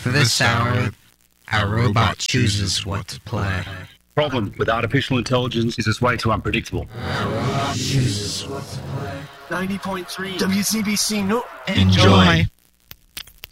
For this hour, our robot chooses what to play. Problem with artificial intelligence is it's way too unpredictable. Our robot chooses what to play. 90.3 WCBC. No. Enjoy.